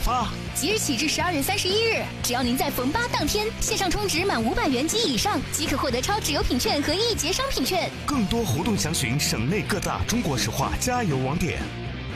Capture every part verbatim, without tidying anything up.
发。 即日起至十二月三十一日，只要您在逢八当天线上充值满五百元及以上，即可获得超值油品券和一节商品券。 更多活动详询省内各大中国石化加油网点。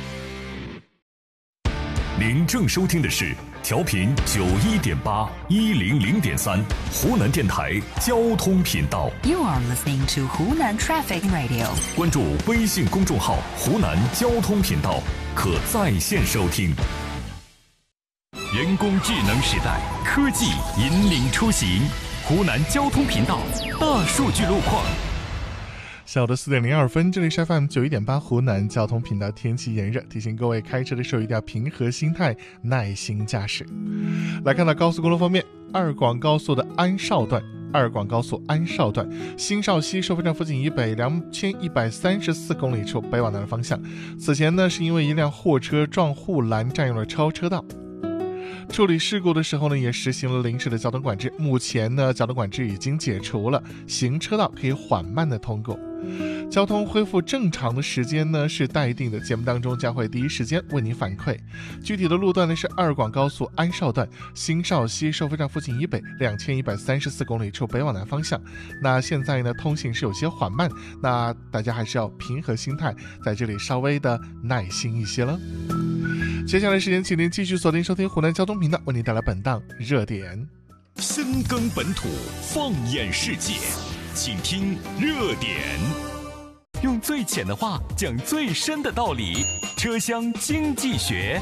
您正收听的是调频九一点八一零零点三湖南电台交通频道。 You are listening to 湖南 Traffic Radio。 关注微信公众号湖南交通频道，可在线收听。人工智能时代，科技引领出行。湖南交通频道大数据路况。 下午的四点零二分，这里是 F M 九一点八湖南交通频道。天气炎热，提醒各位开车的时候一定要平和心态，耐心驾驶。来看到高速公路方面，二广高速的安绍段，二广高速安绍段新绍西收费站附近以北两千一百三十四公里处北往南的方向。此前呢，是因为一辆货车撞护栏占用了超车道。处理事故的时候呢，也实行了临时的交通管制。目前呢，交通管制已经解除了，行车道可以缓慢的通过。交通恢复正常的时间呢是待定的，节目当中将会第一时间为您反馈。具体的路段呢是二广高速安绍段新绍西收费站附近以北两千一百三十四公里处北往南方向。那现在呢通行是有些缓慢，那大家还是要平和心态，在这里稍微的耐心一些了。接下来时间，请您继续锁定收听湖南交通频道为您带来本档热点。 深耕本土，放眼世界，请听热点。用最浅的话讲最深的道理，车厢经济学。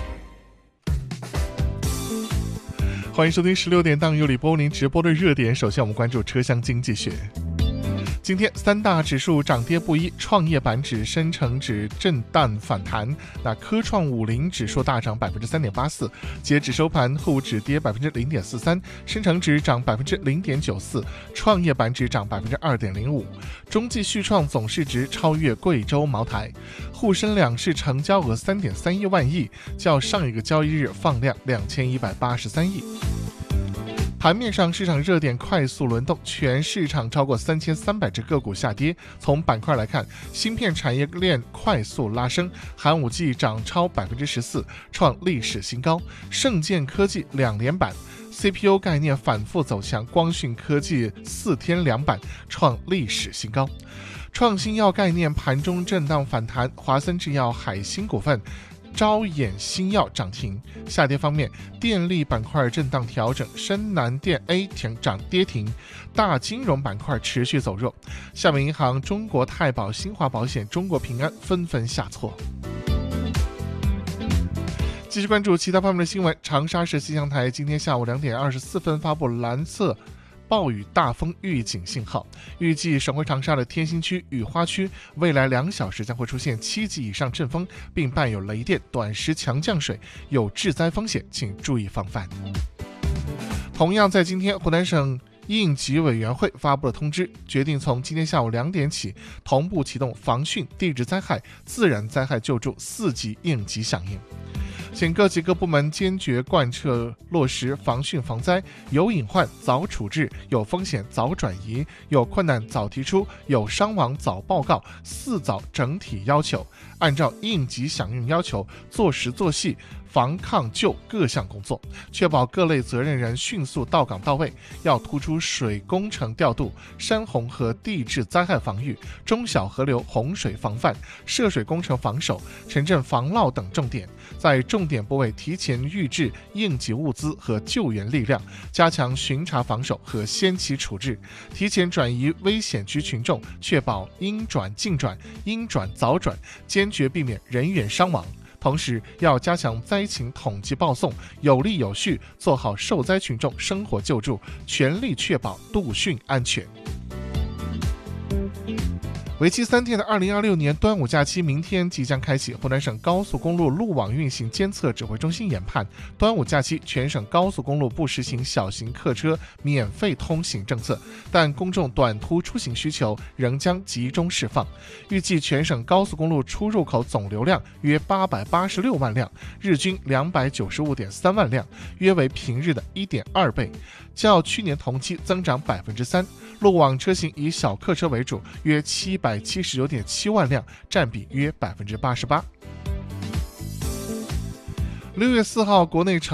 欢迎收听十六点档由李波为您直播的热点。首先我们关注车厢经济学。今天三大指数涨跌不一，创业板指、深成指震荡反弹，那科创五零指数大涨百分之三点八四，截止收盘，沪指跌百分之零点四三，深成指涨百分之零点九四，创业板指涨百分之二点零五。中继续创总市值超越贵州茅台，沪深两市成交额三点三一万亿，较上一个交易日放量两千一百八十三亿。盘面上，市场热点快速轮动，全市场超过三千三百只个股下跌。从板块来看，芯片产业链快速拉升，寒武纪涨超百分之十四，创历史新高；盛建科技两连板 ，C P U 概念反复走强，光讯科技四天两板，创历史新高。创新药概念盘中震荡反弹，华森制药、海星股份、招衍新药涨停。下跌方面，电力板块震荡调整，深南电 A 停涨跌停，大金融板块持续走弱，厦门银行、中国太保、新华保险、中国平安纷纷下挫。继续关注其他方面的新闻。长沙市气象台今天下午两点二十四分发布蓝色暴雨大风预警信号，预计省会长沙的天心区、雨花区未来两小时将会出现七级以上阵风，并伴有雷电、短时强降水，有致灾风险，请注意防范。同样在今天，湖南省应急委员会发布了通知，决定从今天下午两点起，同步启动防汛、地质灾害、自然灾害救助四级应急响应。请各级各部门坚决贯彻落实防汛防灾，有隐患早处置，有风险早转移，有困难早提出，有伤亡早报告，四早整体要求，按照应急响应要求做实做细防抗救各项工作，确保各类责任人迅速到岗到位。要突出水工程调度、山洪和地质灾害防御、中小河流洪水防范、涉水工程防守、城镇防涝等重点，在重点部位提前预置应急物资和救援力量，加强巡查防守和先期处置，提前转移危险区群众，确保应转尽转、应转早转，坚决避免人员伤亡。同时要加强灾情统计报送，有力有序做好受灾群众生活救助，全力确保度汛安全。为期三天的二零二六年端午假期明天即将开启，湖南省高速公路路网运行监测指挥中心研判，端午假期全省高速公路不实行小型客车免费通行政策，但公众短途出行需求仍将集中释放。预计全省高速公路出入口总流量约八百八十六万辆，日均两百九十五点三万辆，约为平日的 一点二倍，较去年同期增长百分之三。路网车型以小客车为主，约七百七十九点七万辆，占比约百分之八十八。六月四号，国内